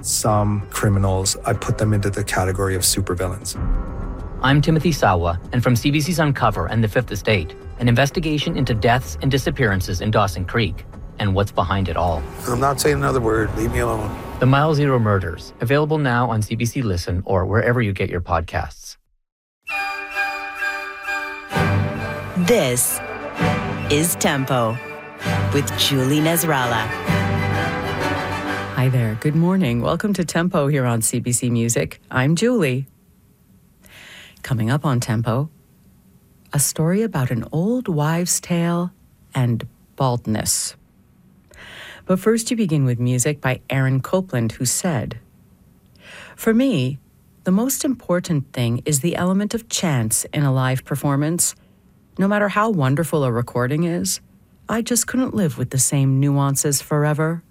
some criminals, I put them into the category of supervillains. I'm Timothy Sawa, and from CBC's Uncover and The Fifth Estate, an investigation into deaths and disappearances in Dawson Creek, and what's behind it all. I'm not saying another word. Leave me alone. The Mile Zero Murders, available now on CBC Listen or wherever you get your podcasts. This is Tempo with Julie Nasrallah. Hi there. Good morning. Welcome to Tempo here on CBC Music. I'm Julie. Coming up on Tempo, a story about an old wives' tale and baldness. But first you begin with music by Aaron Copland, who said, "For me, the most important thing is the element of chance in a live performance. No matter how wonderful a recording is, I just couldn't live with the same nuances forever."